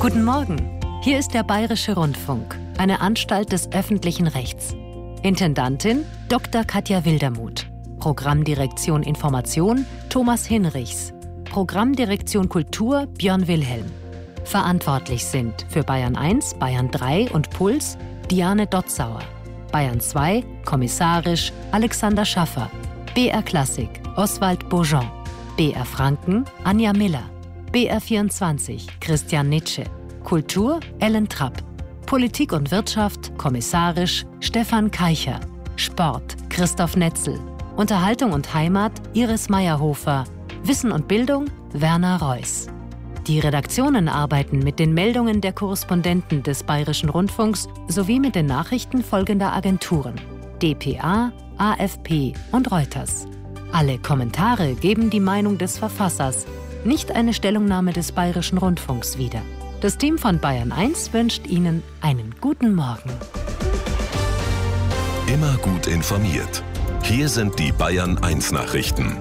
Guten Morgen, hier ist der Bayerische Rundfunk, eine Anstalt des öffentlichen Rechts. Intendantin Dr. Katja Wildermuth. Programmdirektion Information Thomas Hinrichs. Programmdirektion Kultur Björn Wilhelm. Verantwortlich sind für Bayern 1, Bayern 3 und Puls Diane Dotzauer. Bayern 2, kommissarisch Alexander Schaffer. BR Klassik Oswald Beaujean. BR Franken Anja Miller. BR 24 Christian Nitsche. Kultur Ellen Trapp. Politik und Wirtschaft kommissarisch Stefan Keicher. Sport Christoph Netzel. Unterhaltung und Heimat Iris Meyerhofer. Wissen und Bildung Werner Reuss. Die Redaktionen arbeiten mit den Meldungen der Korrespondenten des Bayerischen Rundfunks sowie mit den Nachrichten folgender Agenturen: dpa, AFP und Reuters. Alle Kommentare geben die Meinung des Verfassers, nicht eine Stellungnahme des Bayerischen Rundfunks wieder. Das Team von Bayern 1 wünscht Ihnen einen guten Morgen. Immer gut informiert. Hier sind die Bayern 1 Nachrichten.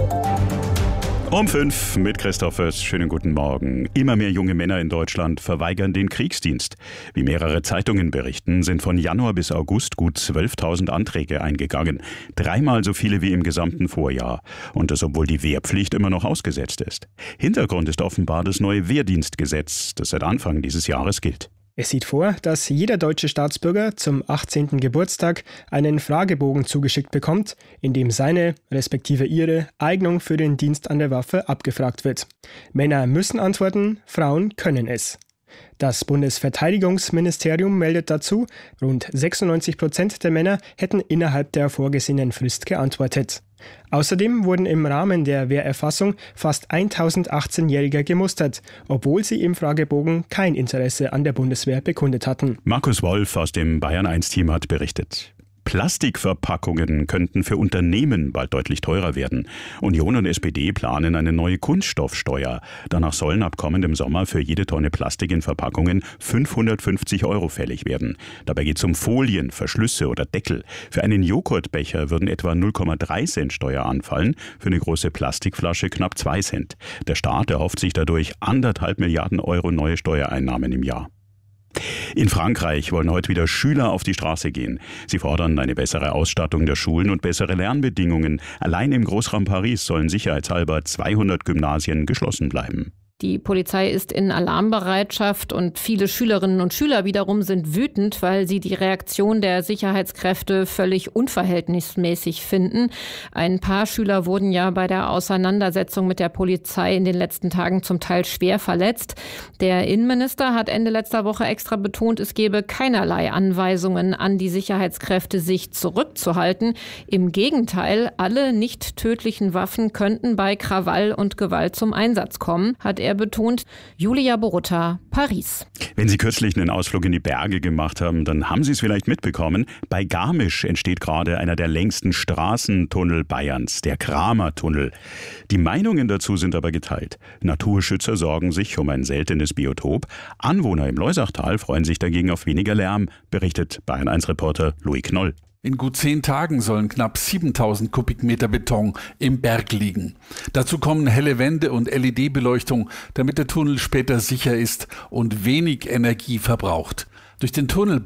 Um 5 mit Christoph Föß. Schönen guten Morgen. Immer mehr junge Männer in Deutschland verweigern den Kriegsdienst. Wie mehrere Zeitungen berichten, sind von Januar bis August gut 12.000 Anträge eingegangen. 3-mal so viele wie im gesamten Vorjahr. Und das, obwohl die Wehrpflicht immer noch ausgesetzt ist. Hintergrund ist offenbar das neue Wehrdienstgesetz, das seit Anfang dieses Jahres gilt. Es sieht vor, dass jeder deutsche Staatsbürger zum 18. Geburtstag einen Fragebogen zugeschickt bekommt, in dem seine, respektive ihre, Eignung für den Dienst an der Waffe abgefragt wird. Männer müssen antworten, Frauen können es. Das Bundesverteidigungsministerium meldet dazu, rund 96% der Männer hätten innerhalb der vorgesehenen Frist geantwortet. Außerdem wurden im Rahmen der Wehrerfassung fast 1018-Jährige gemustert, obwohl sie im Fragebogen kein Interesse an der Bundeswehr bekundet hatten. Markus Wolf aus dem Bayern 1-Team hat berichtet. Plastikverpackungen könnten für Unternehmen bald deutlich teurer werden. Union und SPD planen eine neue Kunststoffsteuer. Danach sollen ab kommendem Sommer für jede Tonne Plastik in Verpackungen 550 € fällig werden. Dabei geht es um Folien, Verschlüsse oder Deckel. Für einen Joghurtbecher würden etwa 0,3 Cent Steuer anfallen, für eine große Plastikflasche knapp 2 Cent. Der Staat erhofft sich dadurch 1,5 Milliarden € neue Steuereinnahmen im Jahr. In Frankreich wollen heute wieder Schüler auf die Straße gehen. Sie fordern eine bessere Ausstattung der Schulen und bessere Lernbedingungen. Allein im Großraum Paris sollen sicherheitshalber 200 Gymnasien geschlossen bleiben. Die Polizei ist in Alarmbereitschaft und viele Schülerinnen und Schüler wiederum sind wütend, weil sie die Reaktion der Sicherheitskräfte völlig unverhältnismäßig finden. Ein paar Schüler wurden ja bei der Auseinandersetzung mit der Polizei in den letzten Tagen zum Teil schwer verletzt. Der Innenminister hat Ende letzter Woche extra betont, es gebe keinerlei Anweisungen an die Sicherheitskräfte, sich zurückzuhalten. Im Gegenteil, alle nicht tödlichen Waffen könnten bei Krawall und Gewalt zum Einsatz kommen, hat er betont. Julia Borutta, Paris. Wenn Sie kürzlich einen Ausflug in die Berge gemacht haben, dann haben Sie es vielleicht mitbekommen. Bei Garmisch entsteht gerade einer der längsten Straßentunnel Bayerns, der Kramer-Tunnel. Die Meinungen dazu sind aber geteilt. Naturschützer sorgen sich um ein seltenes Biotop. Anwohner im Loisachtal freuen sich dagegen auf weniger Lärm, berichtet Bayern-1-Reporter Louis Knoll. In gut 10 Tagen sollen knapp 7.000 Kubikmeter Beton im Berg liegen. Dazu kommen helle Wände und LED-Beleuchtung, damit der Tunnel später sicher ist und wenig Energie verbraucht. Durch den Tunnel